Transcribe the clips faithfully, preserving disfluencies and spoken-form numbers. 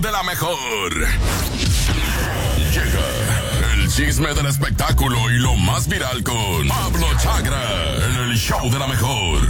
De la mejor. Llega el chisme del espectáculo y lo más viral con Pablo Chagra en el show de la mejor.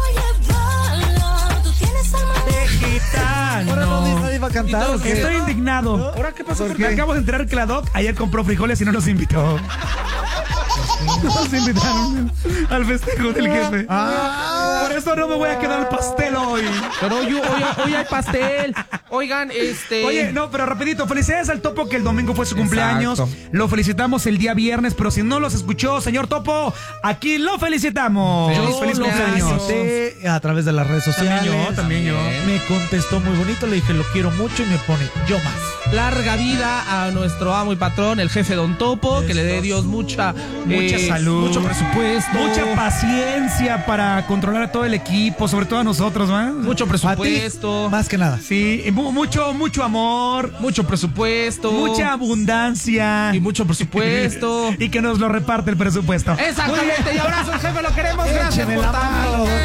Ahora no, nadie va a cantar. ¿O qué? Estoy indignado. ¿No? ¿Ahora qué pasó? ¿Por Me qué? acabo de enterar que la Doc ayer compró frijoles y no nos invitó. No nos invitaron al festejo del jefe. Ah, Por eso no me voy a quedar el pastel hoy. Pero hoy, hoy, hoy hay pastel. Oigan, este... Oye, no, pero rapidito, felicidades al Topo que el domingo fue su cumpleaños. Exacto. Lo felicitamos el día viernes, pero si no los escuchó, señor Topo, aquí lo felicitamos. Feliz, Feliz lo cumpleaños. felicité a través de las redes sociales. También yo, también yo. Me contestó muy bonito, le dije lo quiero mucho y me pone yo más. Larga vida a nuestro amo y patrón, el jefe Don Topo, que le dé Dios mucha... Mucha eh, salud, mucho presupuesto. mucha paciencia para controlar a todo el equipo, sobre todo a nosotros, ¿no? Mucho A ti, presupuesto. más que nada. Sí, y mu- mucho, mucho amor, Mucho presupuesto. mucha abundancia. Y mucho presupuesto. Y que nos lo reparte el presupuesto. Exactamente. Y abrazo, jefe, lo queremos. Gracias Écheme por la estar. mano, don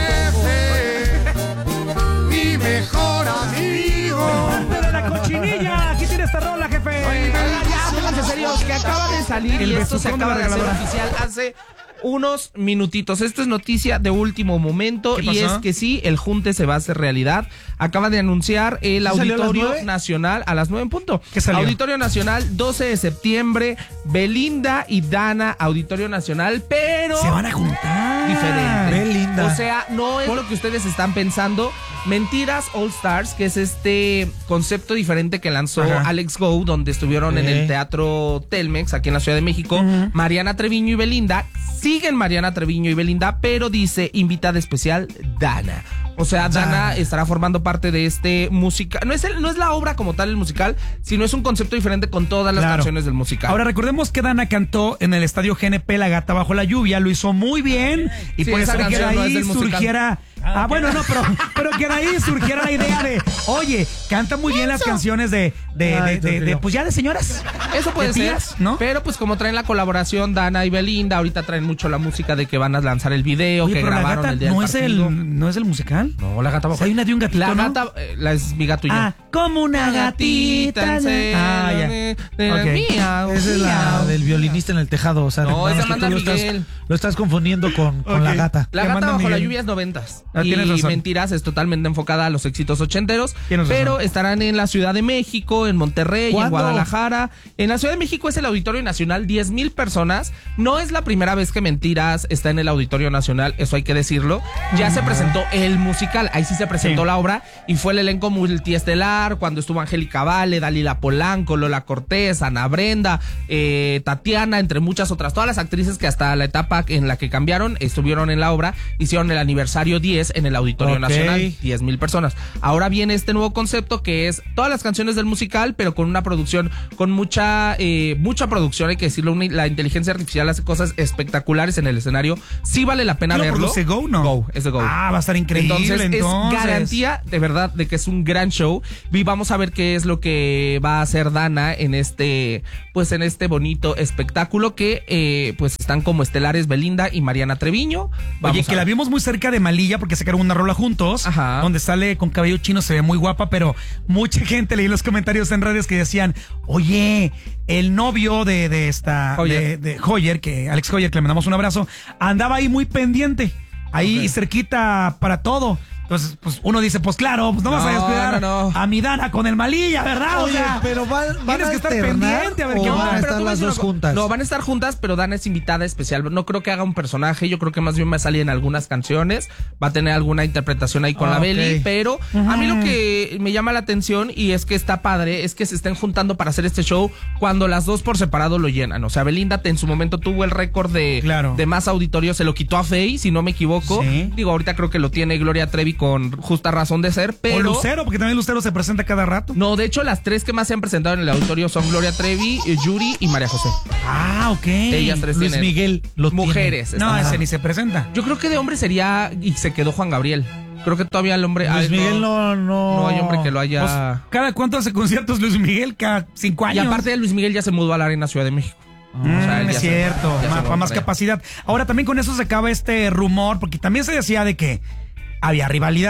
Mi mejor amigo. ¡Parte de la cochinilla! Aquí tiene esta rola, jefe. Ya, pónganse serios, que acaba de salir El y esto se besucón de acaba la de hacer regaladora. oficial hace unos minutitos. Esto es noticia de último momento ¿Qué y es pasó? que sí, el junte se va a hacer realidad. Acaba de anunciar el ¿Sí salió a las Auditorio nueve? Nacional a las nueve en punto. ¿Qué salió? Auditorio Nacional, doce de septiembre, Belinda y Dana, Auditorio Nacional, pero Se van a juntar. diferente. Belinda. O sea, no es lo que ustedes están pensando. Mentiras All Stars, que es este concepto diferente que lanzó Ajá. Alex Go, donde estuvieron en Sí. el Teatro Telmex, aquí en la Ciudad de México, Ujú. Mariana Treviño y Belinda. Siguen Mariana Treviño y Belinda, pero dice invitada especial Dana. O sea, Dana estará formando parte de este musical. No es, el, no es la obra como tal el musical, sino es un concepto diferente con todas las Claro. canciones del musical. Ahora recordemos que Dana cantó en el estadio G N P La Gata Bajo la Lluvia, lo hizo muy bien y Sí, puede esa ser que de canción no es ahí del musical. surgiera. Ah, bueno, no, pero, pero que de ahí surgiera la idea de, oye, canta muy bien las canciones de, de, Ay, de, de- de- tranquilo. pues ya de señoras. Eso puede de ser, tías, ¿no? Pero pues como traen la colaboración Dana y Belinda, ahorita traen mucho la música de que van a lanzar el video, Oye, que pero la grabaron gata el día no del es partido. el, no es el musical. No, la gata bajo. O sea, hay una de un gatito, La ¿no? gata, eh, la es mi gato y yo. Ah, como una gatita. en celo Ah, ya. de- de la Ok. mía, Esa es la mía. del violinista en el tejado. O sea, No, nada esa más que manda tú lo estás, Miguel. lo estás confundiendo con, con Ok. la gata. La Te gata manda bajo la Miguel. lluvia es noventas. Ah, tienes y razón. Mentiras es totalmente enfocada a los éxitos ochenteros. Tienes Pero razón. estarán en la Ciudad de México, en Monterrey, en ¿Cuándo? Guadalajara. En la Ciudad de México es el Auditorio Nacional, diez mil personas. No es la primera vez que Mentiras está en el Auditorio Nacional, eso hay que decirlo. Ya se presentó el musical, ahí sí se presentó Sí. la obra y fue el elenco multiestelar cuando estuvo Angélica Vale, Dalila Polanco, Lola Cortés, Ana Brenda, eh, Tatiana, entre muchas otras. Todas las actrices que hasta la etapa en la que cambiaron estuvieron en la obra, hicieron el aniversario diez en el Auditorio Ok. Nacional, diez mil personas. Ahora viene este nuevo concepto que es todas las canciones del musical, pero con una producción, con mucha, eh, mucha producción, hay que decirlo. Una- la inteligencia artificial hace cosas espectaculares en el escenario. Sí vale la pena ¿Lo verlo. produce Go, no? Go, es de Go. Ah, va a estar increíble, Entonces, entonces. es garantía de verdad de que es un gran show. Y vamos a ver qué es lo que va a hacer Dana en este, pues en este bonito espectáculo que, eh, pues están como estelares Belinda y Mariana Treviño. Vamos Oye, a que la ver. vimos muy cerca de Malilla porque sacaron una rola juntos, Ajá. donde sale con cabello chino, se ve muy guapa, pero mucha gente leí los comentarios en redes que decían, oye, el novio de, de esta, Hoyer. de, de Hoyer, que Alex Hoyer, que le mandamos un abrazo, andaba ahí muy pendiente, ahí Ok. cerquita para todo. Entonces, pues uno dice, pues claro, pues no, vas a No, descuidar no, no. a mi Dana con el Malilla, ¿verdad? Oye, o sea, pero van, van tienes a que estar alternar pendiente a ver o qué van onda. a pero estar tú las ves dos una co- juntas. No, van a estar juntas, pero Dana es invitada especial. No creo que haga un personaje, yo creo que más bien va a salir en algunas canciones, va a tener alguna interpretación ahí con Ah, la ok. Beli, pero a mí lo que me llama la atención y es que está padre, es que se estén juntando para hacer este show cuando las dos por separado lo llenan. O sea, Belinda te- en su momento tuvo el récord de, Claro. de más auditorio, se lo quitó a Faye, si no me equivoco. Sí. Digo, ahorita creo que lo tiene Gloria Trevi con justa razón de ser, pero... O Lucero, porque también Lucero se presenta cada rato. No, de hecho, las tres que más se han presentado en el auditorio son Gloria Trevi, eh, Yuri y María José. Ah, ok. Ellas tres Luis tienen Miguel lo tiene. mujeres. No, están- ese ni se presenta. Yo creo que de hombre sería y se quedó Juan Gabriel. Creo que todavía el hombre. Luis ay, Miguel no, no. No hay hombre que lo haya. Pues, ¿cada cuánto hace conciertos Luis Miguel? Cada cinco y años. aparte de Luis Miguel ya se mudó a la Arena Ciudad de México. Mm, O sea, él es ya se- cierto, ya se más, movió para más para allá. capacidad. Ahora también con eso se acaba este rumor, porque también se decía de que había rivalidad.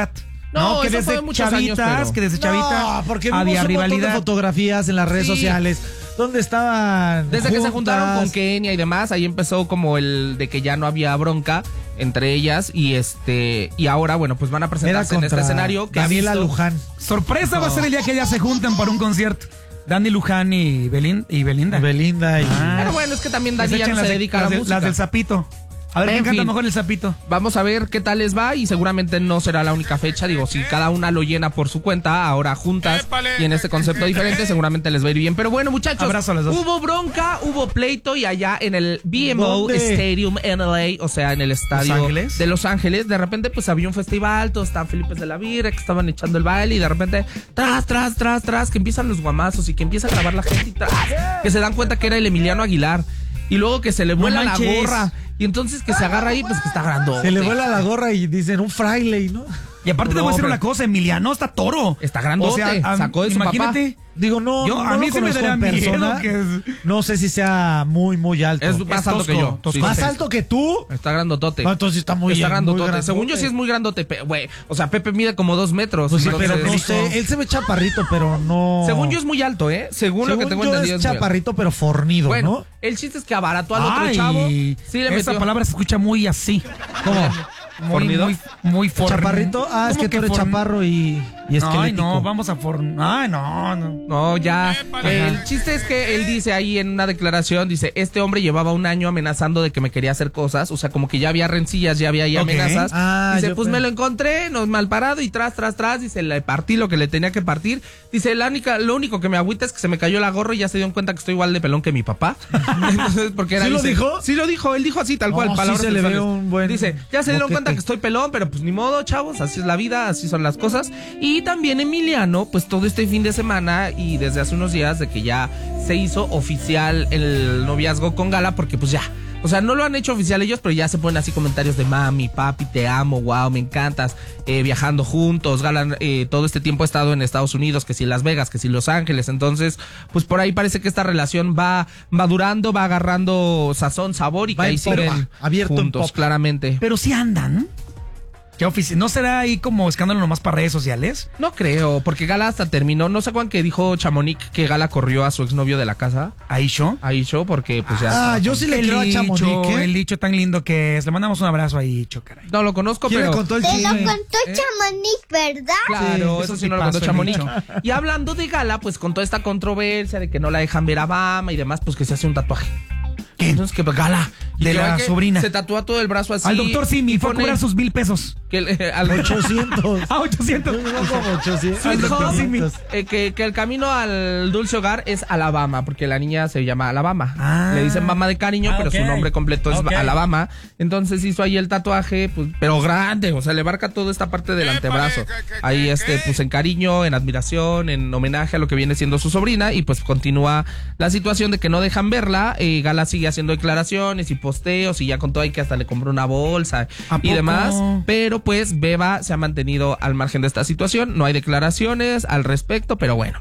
No, que eso desde fue muchos años, chavitas, pero- que desde chavitas No, porque había vimos un montón rivalidad. de fotografías en las redes Sí. sociales donde estaban Desde que se juntas. juntaron con Kenia y demás, ahí empezó como el de que ya no había bronca entre ellas y este y ahora bueno pues van a Era presentarse en este contra escenario que ha Daniela visto- Luján. Sorpresa va a ser el día que ellas se juntan para un concierto. Dani Luján y, Belin, y Belinda. Belinda y Ah. Pero bueno, es que también Que Dani se ya echen no se las de- dedica a las la de- música. Las del Zapito. A ver, En ¿quién canta fin. mejor el Zapito? Vamos a ver qué tal les va y seguramente no será la única fecha. Digo, si cada una lo llena por su cuenta, ahora juntas y en este concepto diferente, seguramente les va a ir bien. Pero bueno, muchachos, Abrazo a las dos. hubo bronca, hubo pleito y allá en el B M O ¿Dónde? Stadium en L A, o sea, en el estadio Ángeles? de Los Ángeles, de repente pues había un festival, todos estaban Felipe de la Vira, que estaban echando el baile y de repente, tras, tras, tras, tras, que empiezan los guamazos y que empieza a grabar la gente y tras, que se dan cuenta que era el Emiliano Aguilar. Y luego que se le vuela la manches. gorra. Y entonces que se agarra ahí, pues que está grandote. Se le vuela la gorra y dicen un fraile, ¿no? Y aparte te No, voy a decir pero- una cosa, Emiliano está toro. Está grandote, a- sacó de su imagínate. Digo, no, Yo- no a lo mí se me conozco daría en miedo persona. que es- No sé si sea muy, muy alto. Es más alto tosco, que yo. tosco. Sí, ¿Más sí. alto que tú? Está grandotote. No, entonces está muy Está muy grandotote. grandote. Según yo sí es muy grandote. pe- Güey, o sea, Pepe mide como dos metros. Pues sí, entonces- pero no dijo- sé. Él se ve chaparrito, pero no. Según yo es muy alto, ¿eh? Según, lo que Según tengo yo entendido es muy alto. chaparrito, pero fornido, Bueno, ¿no? el chiste es que abarató al otro Ay, chavo. Sí le esa metió. palabra se escucha muy así. ¿Cómo? Muy, ¿Fornido? muy, muy forn- ¿Chaparrito? Ah, es ¿Cómo que tú eres forn- chaparro y, y esquelético. Ay, no, vamos a forn... Ay, no, no. No, ya. El chiste es que él dice ahí en una declaración, dice, este hombre llevaba un año amenazando de que me quería hacer cosas, o sea, como que ya había rencillas, ya había ahí Ok. amenazas. Ah, dice, yo pues pe- me lo encontré, nos mal parado y tras, tras, tras, dice, le partí lo que le tenía que partir. Dice, la única, lo único que me agüita es que se me cayó la gorra y ya se dieron cuenta que estoy igual de pelón que mi papá. Entonces, porque era, ¿Sí lo dice- dijo? Sí lo dijo, él dijo así, tal No, cual, sí palabras se le ve textuales. un buen Dice, ya se dieron boquete. cuenta que estoy pelón, pero pues ni modo, chavos, así es la vida, así son las cosas. Y también Emiliano, pues todo este fin de semana y desde hace unos días de que ya se hizo oficial el noviazgo con Gala, porque pues ya, o sea, no lo han hecho oficial ellos, pero ya se ponen así comentarios de mami, papi, te amo, wow, me encantas, eh, viajando juntos. Gala eh, todo este tiempo ha estado en Estados Unidos, que si Las Vegas, que si Los Ángeles, entonces, pues por ahí parece que esta relación va madurando, va agarrando sazón, sabor y Va que ahí en pop, siguen abierto en juntos, pop. claramente. Pero sí andan. ¿Qué ofici- ¿No será ahí como escándalo nomás para redes sociales? No creo, porque Gala hasta terminó. ¿No se acuerdan que dijo Chamonix que Gala corrió a su exnovio de la casa? Ahí yo. Ahí show, porque pues ya. Ah, yo sí le el creo a Licho, Chamonix, ¿eh? el Licho tan lindo que es. Le mandamos un abrazo ahí, Licho, caray. No lo conozco, ¿Quién le pero. contó el Te lo chisme? contó Chamonix, ¿verdad? Claro, Sí, eso eso sí sí no lo contó pasó, Chamonix. Licho. Y hablando de Gala, pues con toda esta controversia de que no la dejan ver a Bama y demás, pues que se hace un tatuaje. ¿Quién? Entonces que Gala. Y De que la ve que sobrina. Se tatúa todo el brazo así. Al doctor Simi y fue a pone cobrar sus mil pesos. que, eh, al- ochocientos. Ah, ochocientos. No, como ochocientos. Sweet doctor Home, Simi. eh, que, que el camino al dulce hogar es Alabama, porque la niña se llama Alabama. Ah. Le dicen Bama de cariño, Ah, pero ok. su nombre completo es Ok. Alabama. Entonces hizo ahí el tatuaje, pues, pero grande, o sea, le marca toda esta parte del antebrazo. Ahí, este, pues en cariño, en admiración, en homenaje a lo que viene siendo su sobrina, y pues continúa la situación de que no dejan verla. Eh, Gala sigue haciendo declaraciones y posteos, y ya contó ahí que hasta le compró una bolsa ¿A y poco? demás. Pero pues Beba se ha mantenido al margen de esta situación. No hay declaraciones al respecto, pero bueno.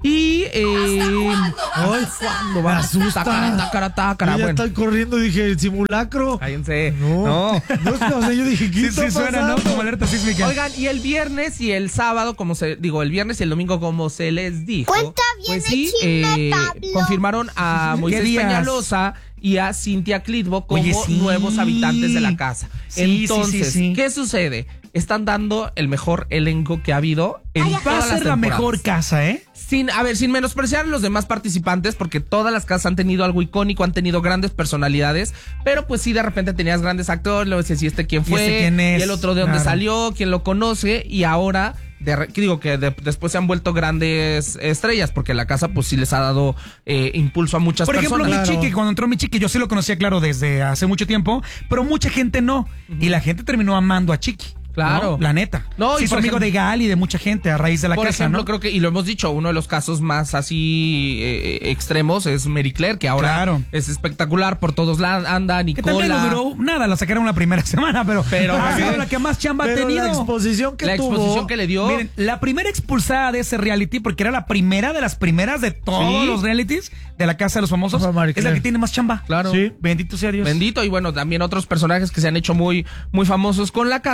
Y eh, Ay, ¿cuándo me va? asusta. Tácara, tácara, tácara. Yo ya Bueno, estoy corriendo, dije, el simulacro. cállense. No. No. No, es que, o sea, yo dije, ¿qué Sí, está sí suena, ¿no? pasando? Como alerta sísmica. Oigan, y el viernes y el sábado, como se digo, el viernes y el domingo, como se les dijo. Cuenta bien pues el sí, chisme, eh, Pablo. confirmaron a ¿Qué Moisés días? Peñalosa y a Cintia Clitbo como Oye, sí. nuevos habitantes de la casa. Sí, sí, Entonces, sí, sí. ¿qué sucede? Están dando el mejor elenco que ha habido en Va a todas las ser la temporadas. mejor casa, ¿eh? Sin, a ver, sin menospreciar a los demás participantes, porque todas las casas han tenido algo icónico, han tenido grandes personalidades, pero pues sí, de repente tenías grandes actores, luego decías, ¿y este quién fue? este quién es? Y el otro de dónde Claro. salió, quién lo conoce, y ahora, de, re- que digo que de- después se han vuelto grandes estrellas, porque la casa pues sí les ha dado eh, impulso a muchas Por ejemplo, personas. mi chiqui, cuando entró mi chiqui, yo sí lo conocía, claro, desde hace mucho tiempo, pero mucha gente no. Y la gente terminó amando a Chiqui. Claro. ¿no? La neta. No, sí, y fue por amigo ejemplo- de Gal y de mucha gente a raíz de la Por casa, ejemplo, ¿no? creo que, y lo hemos dicho, uno de los casos más así eh, extremos es Mary Claire, que ahora Claro. es espectacular, por todos lados anda, Que también no Nicola. duró nada, la sacaron la primera semana, pero, Pero- ha sido la que más chamba ha Pero tenido. la exposición que La tuvo. exposición que le dio. Miren, la primera expulsada de ese reality, porque era la primera de las primeras de todos Sí. los realities de la Casa de los Famosos, Fue Marie es la Claire. que tiene más chamba. Claro. Sí. Bendito sea Dios. Bendito, y bueno, también otros personajes que se han hecho muy, muy famosos con la casa, pero en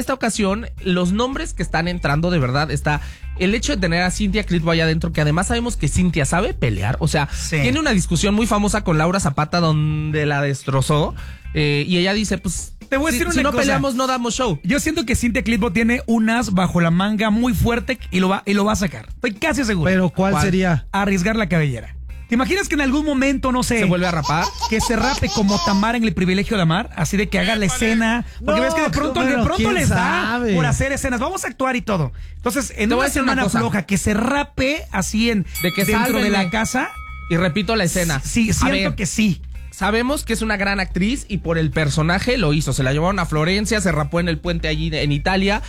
esta ocasión, los nombres que están entrando de verdad está el hecho de tener a Cynthia Clitbo allá adentro, que además sabemos que Cynthia sabe pelear. O sea, Sí. tiene una discusión muy famosa con Laura Zapata donde la destrozó. Eh, y ella dice, pues, Te voy a si, decir una si no cosa. peleamos, no damos show. Yo siento que Cynthia Clitbo tiene un as bajo la manga muy fuerte y lo va, y lo va a sacar. Estoy casi seguro. Pero ¿cuál, ¿Cuál? sería? Arriesgar la cabellera. ¿Te imaginas que en algún momento, no sé, Se vuelve a rapar. que se rape como Tamara en El Privilegio de Amar? Así de que haga la escena. Porque No, ves que de pronto, pero de pronto ¿quién les da sabe? por hacer escenas. Vamos a actuar y todo. Entonces, en Te voy una a decir una semana cosa. floja, que se rape así en De que dentro de sálvenme. la casa. Y repito la escena. Sí, A siento ver, que sí. sabemos que es una gran actriz y por el personaje lo hizo. Se la llevaron a Florencia, se rapó en el puente allí en Italia.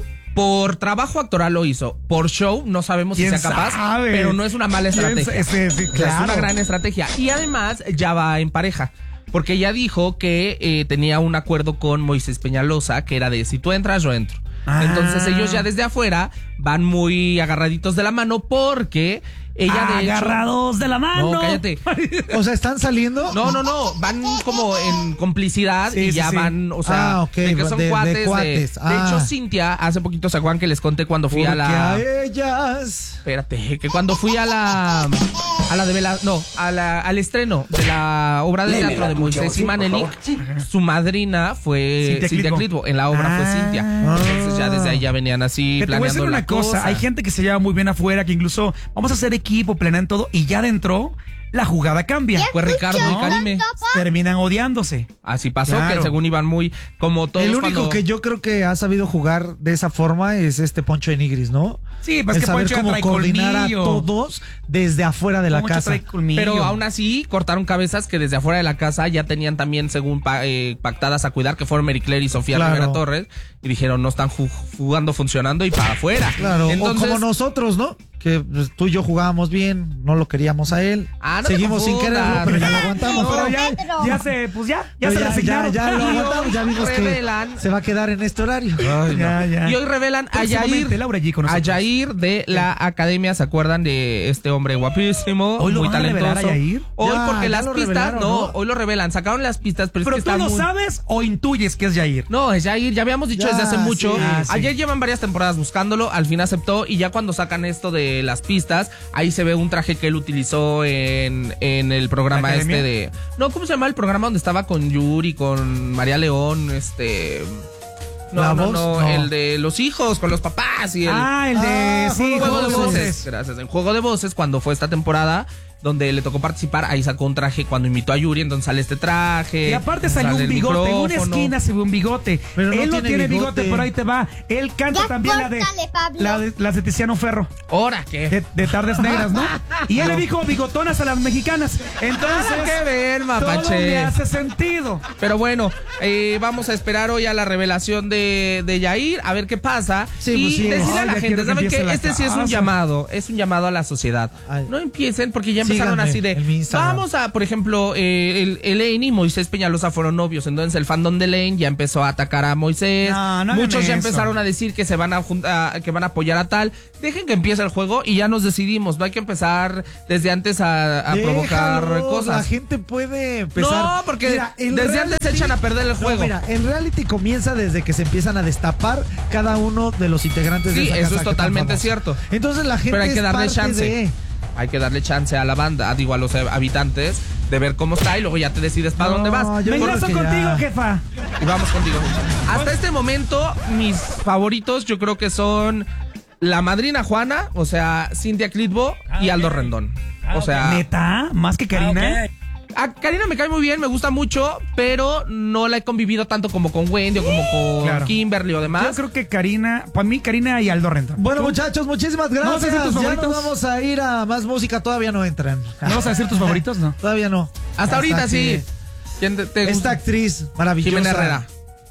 Por trabajo actoral lo hizo. Por show no sabemos si ¿Quién sea capaz, sabe? pero no es una mala ¿Quién estrategia. sa- es- es- O sea, claro. Es una gran estrategia. Y además ya va en pareja. Porque ella dijo que eh, tenía un acuerdo con Moisés Peñalosa, que era de si tú entras, yo entro. Ah. Entonces ellos ya desde afuera van muy agarraditos de la mano porque ella de hecho... Agarrados de la mano. No, cállate. O sea, ¿están saliendo? No, no, no, van como en complicidad Sí, y sí, ya sí. van, o sea, Ah, ok, de que son de- de cuates. De, cuates, de ah. hecho, Cynthia, hace poquito, ¿se acuerdan que les conté cuando fui a Porque la... a ellas. Espérate, que cuando fui a la... A la de Vela... No, a la, al estreno de la obra de teatro de Moisés y Manelik, su madrina fue Cynthia Cynthia Clitbo. Clitbo. En la obra fue Ah. Cynthia. Entonces ya desde ahí ya venían así Que te voy a planeando decir una la cosa. Hay gente que se lleva muy bien afuera, que incluso vamos a hacer equipo, planean todo, y ya dentro la jugada cambia. Pues Ricardo y ¿No? Karime. Terminan odiándose. Así pasó, Claro. que según iban muy... Como todos El único cuando- que yo creo que ha sabido jugar de esa forma es este Poncho de Nigris, ¿no? Sí, pues El que saber Poncho ya cómo trae coordinar colmillo. a todos desde afuera de la Poncho casa. trae colmillo. Pero aún así cortaron cabezas que desde afuera de la casa ya tenían también, según pa- eh, pactadas a cuidar, que fueron Mary Claire y Sofía Claro. Rivera Torres, y dijeron no están ju- jugando, funcionando y para afuera. Claro, Entonces, o como nosotros, ¿no? Que pues, tú y yo jugábamos bien, no lo queríamos a él. Ah, no te Seguimos sin confundas. quererlo, pero ya lo aguantamos. No, pero ya, Pedro. ya se, pues ya, ya Pero se ya, ya, resignaron. ya lo Y hoy aguantamos, ya vimos revelan- que se va a quedar en este horario. Ya, ya. Y hoy revelan a Yair, Próximamente, Laura G con a nosotros. Yair de la academia, ¿se acuerdan de este hombre guapísimo? ¿Hoy lo muy van a revelar talentoso. a Yair? Hoy Ya, porque ya las lo pistas, revelaron, no, ¿no? hoy lo revelan, sacaron las pistas, pero, Pero es que tú está lo muy... sabes o intuyes que es Yair. No, es Yair, ya habíamos dicho Ya, desde hace mucho. sí. Ah, sí. Ayer llevan varias temporadas buscándolo, al fin aceptó y ya cuando sacan esto de las pistas, ahí se ve un traje que él utilizó en, en el programa ¿La academia? este de... No, ¿cómo se llama el programa donde estaba con Yuri, con María León, este... No, ¿La no, voz? no, No. el de los hijos con los papás y el... Ah, el de Ah, sí, Juego de Juego voces. Gracias. En Juego de Voces, cuando fue esta temporada, donde le tocó participar, ahí sacó un traje cuando invitó a Yuri, entonces sale este traje. Y aparte salió sale un el bigote, en una micrófono. esquina se ve un bigote. Pero no Él no tiene tiene bigote, bigote. pero ahí te va. Él canta Ya también la de, córtale, Pablo. la de las de Tiziano Ferro, ¿Ahora qué? de, de Tardes Negras, ¿no? Y él le dijo bigotonas a las mexicanas. Entonces, Nada que ver, todo mapache. le hace sentido. Pero bueno, eh, vamos a esperar hoy a la revelación de, de Yair, a ver qué pasa. Sí, y pues sí. decirle Ay, a la ya gente, quiero que ¿saben empiece qué? la Este sí es un casa. llamado, es un llamado a la sociedad. Ay. No empiecen porque ya empezaron Síganme así de, en mi Instagram. vamos a, por ejemplo, eh, el, Elaine y Moisés Peñalosa fueron novios, entonces el fandom de Elaine ya empezó a atacar a Moisés. No, no hagan Muchos ya eso. empezaron a decir que se van a, jun- a- que van a apoyar a tal. Dejen que empiece el juego y ya nos decidimos. No hay que empezar desde antes a, a provocar Déjalo, cosas. La gente puede empezar. No, porque Mira, el desde antes se echan a perder el No, juego. mira, el reality comienza desde que se empiezan a destapar cada uno de los integrantes de Sí, esa eso casa es que tan totalmente famosa. cierto. Entonces la gente Pero hay que es darle parte chance. de- Hay que darle chance a la banda, digo a los eh, habitantes, de ver cómo está y luego ya te decides para No, dónde vas. yo Me creo enlazo que contigo, ya. jefa. Y vamos contigo. Hasta este momento, mis favoritos yo creo que son la madrina Juana, o sea, Cynthia Clitbo y Aldo Rendón. O sea, ¿Neta? ¿Más que Karina? a Karina me cae muy bien, me gusta mucho, pero no la he convivido tanto como con Wendy o como con Claro. Kimberly o Yo demás. creo que Karina, para mí Karina y Aldo Rendón. Bueno, ¿Tú? muchachos, muchísimas ¿No vas a gracias. decir tus Ya favoritos? nos vamos a ir a más música. Todavía no entran. ¿No vas a decir tus favoritos? No. Todavía no. Hasta ahorita que sí. ¿Quién te, te Esta gusta? actriz maravillosa. Jimena Herrera.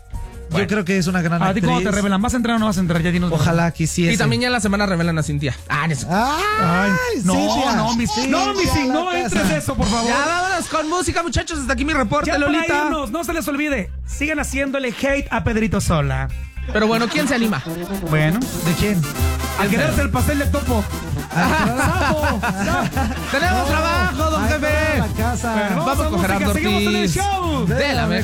Yo Bueno. creo que es una gran ¿A ti actriz. cómo te revelan? ¿Vas a entrar o no vas a entrar? Ya dinos. Ojalá quisiese. Y también ya en la semana revelan a Cintia. Ah, eso. ¡Ay! Ay, no, Cintia. no, mis, Cintia, no, mis, la no casa. entres eso, por favor. Ya vámonos con música, muchachos. Hasta aquí mi reporte, Ya para Lolita. irnos, no se les olvide, sigan haciéndole hate a Pedrito Sola. Pero bueno, ¿quién se anima? Bueno, ¿De quién? al quererse el pastel de topo. Tenemos trabajo, don Ay, jefe. la casa. Pero Vamos con música, Gerardo seguimos en el Ortiz. show. De la